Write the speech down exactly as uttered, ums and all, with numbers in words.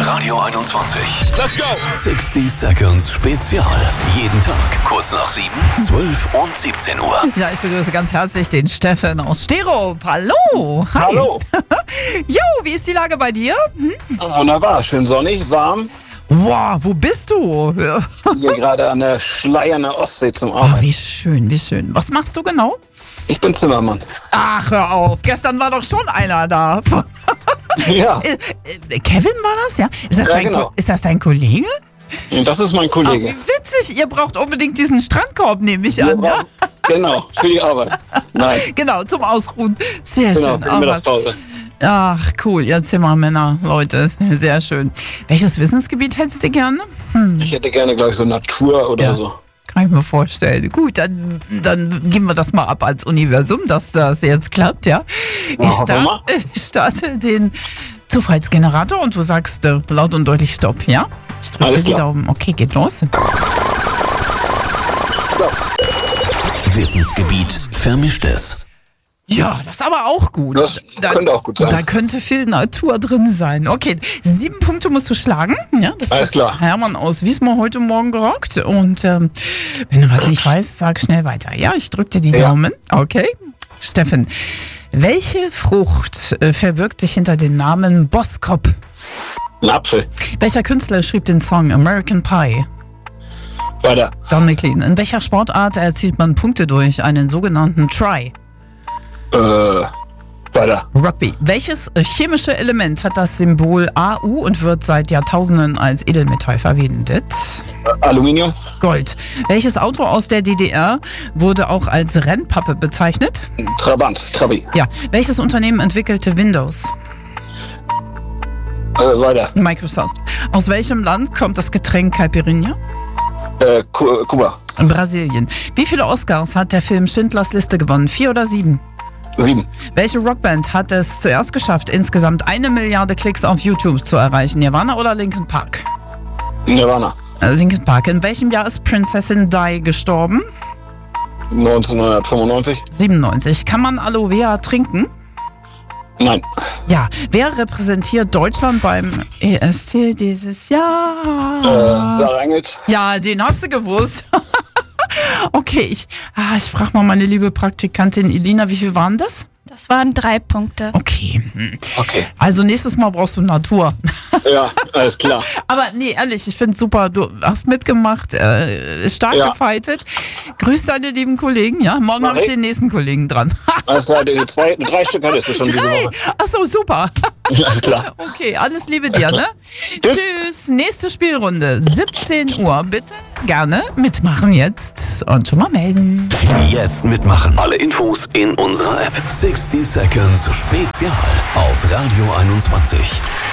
Radio einundzwanzig. Let's go! sixty Seconds Spezial. Jeden Tag kurz nach sieben, zwölf und siebzehn Uhr. Ja, ich begrüße ganz herzlich den Steffen aus Sterop. Hallo. Hi. Hallo. Jo, wie ist die Lage bei dir? Hm? Wunderbar, schön sonnig, warm. Wow, wo bist du? Hier gerade an der Schleierner Ostsee zum Oh, Arbeiten. wie schön, wie schön. Was machst du genau? Ich bin Zimmermann. Ach, hör auf. Gestern war doch schon einer da. Ja, Äh, äh, Kevin war das, ja? Ist das, Ja, dein, genau. Ko- ist das dein Kollege? das ist mein Ach, Kollege. wie witzig. Ihr braucht unbedingt diesen Strandkorb, nehme ich an, ja? Genau, für die Arbeit. Nein, Genau, zum Ausruhen. Sehr genau, schön. für die Ach, was. Mittagspause. Ach, cool, ihr Zimmermänner, Leute. Sehr schön. Welches Wissensgebiet hättest du gerne? Hm, Ich hätte gerne gleich so Natur oder Ja. so. kann ich mir vorstellen. Gut, dann, dann geben wir das mal ab als Universum, dass das jetzt klappt, ja? Ich Ja, hoffen wir starte, ich starte den Zufallsgenerator und du sagst äh, laut und deutlich Stopp, ja? Ich drücke Alles die klar. Daumen. Okay, geht los. Wissensgebiet Vermischtes. Ja, das ist aber auch gut. Das könnte auch gut sein. Da könnte viel Natur drin sein. Okay, sieben Punkte musst du schlagen. Ja, das Alles hat klar. Hermann aus Wismar heute Morgen gerockt. Und ähm, wenn du was nicht weißt, sag schnell weiter. Ja, ich drück dir die Ja. Daumen. Okay. Steffen, welche Frucht äh, verbirgt sich hinter dem Namen Boskop? Ein Apfel. Welcher Künstler schrieb den Song American Pie? Weiter. Don McLean. In welcher Sportart erzielt man Punkte durch einen sogenannten Try? Äh, weiter. Rugby. Welches äh, chemische Element hat das Symbol A U und wird seit Jahrtausenden als Edelmetall verwendet? Äh, Aluminium. Gold. Welches Auto aus der D D R wurde auch als Rennpappe bezeichnet? Trabant. Trabi. Ja. Welches Unternehmen entwickelte Windows? Äh, weiter. Microsoft. Aus welchem Land kommt das Getränk Caipirinha? Äh, Ku- Kuba. In Brasilien. Wie viele Oscars hat der Film Schindlers Liste gewonnen? Vier oder sieben? Sieben. Welche Rockband hat es zuerst geschafft, insgesamt eine Milliarde Klicks auf YouTube zu erreichen? Nirvana oder Linkin Park? Nirvana. Äh, Linkin Park. In welchem Jahr ist Prinzessin Di gestorben? neunzehnhundertfünfundneunzig. siebenundneunzig. Kann man Aloe Vera trinken? Nein. Ja. Wer repräsentiert Deutschland beim E S C dieses Jahr? Äh, Sarah Engels. Ja, den hast du gewusst. Okay, ich, ah, ich frage mal meine liebe Praktikantin Elina, wie viel waren das? Das waren drei Punkte. Okay. hm. Okay. Also nächstes Mal brauchst du Natur. Ja, alles klar. Aber nee, ehrlich, ich finde super, du hast mitgemacht, äh, stark Ja. gefightet. Grüß deine lieben Kollegen, ja? Morgen Mach habe ich ich. den nächsten Kollegen dran. Alles klar, die zwei, drei Stück hattest du schon diese Drei! Woche. Achso, super. Alles klar. Okay, alles Liebe dir, ne? Tschüss. Tschüss. Nächste Spielrunde, siebzehn Uhr. Bitte gerne mitmachen jetzt und schon mal melden. Jetzt mitmachen. Alle Infos in unserer App. sixty Seconds Spezial auf Radio einundzwanzig.